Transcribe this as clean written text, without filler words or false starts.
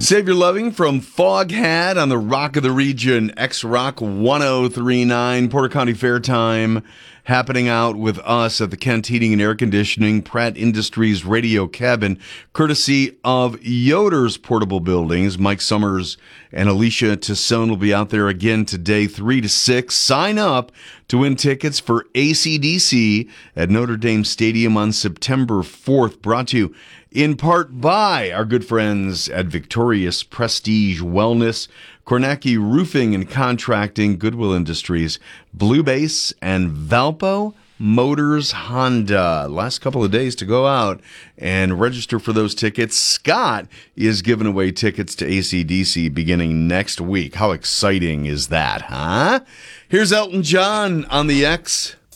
Xavier Loving from Foghat on the Rock of the Region, X-Rock 1039, Porter County Fair Time, happening out with us at the Kent Heating and Air Conditioning, Pratt Industries Radio Cabin, courtesy of Yoder's Portable Buildings. Mike Summers and Alicia Tassone will be out there again today, 3 to 6. Sign up to win tickets for AC/DC at Notre Dame Stadium on September 4th, brought to you in part by our good friends at Victorious Prestige Wellness, Kornacki Roofing and Contracting, Goodwill Industries, Blue Base, and Valpo Motors Honda. Last couple of days to go out and register for those tickets. Scott is giving away tickets to AC/DC beginning next week. How exciting is that, huh? Here's Elton John on the X.